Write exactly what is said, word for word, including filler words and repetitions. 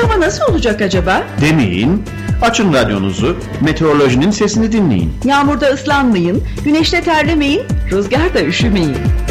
Ama nasıl olacak acaba? Deneyin, açın radyonuzu, meteorolojinin sesini dinleyin. Yağmurda ıslanmayın, güneşte terlemeyin, rüzgarda üşümeyin.